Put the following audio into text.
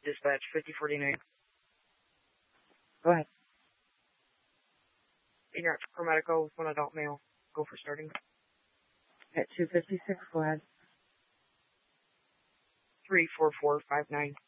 Dispatch 5049. Go ahead. In your Medico with one adult male. Go for starting. At 256, go ahead. 34459.